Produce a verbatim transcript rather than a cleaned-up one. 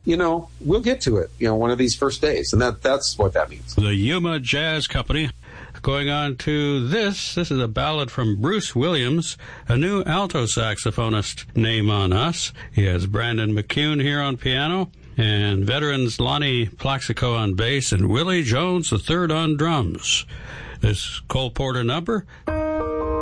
you know, we'll get to it, you know, one of these first days. And that that's what that means. The Yuma Jazz Company. Going on to this, this is a ballad from Bruce Williams, a new alto saxophonist name on us. He has Brandon McCune here on piano, and veterans Lonnie Plaxico on bass, and Willie Jones the third on drums. This Cole Porter number,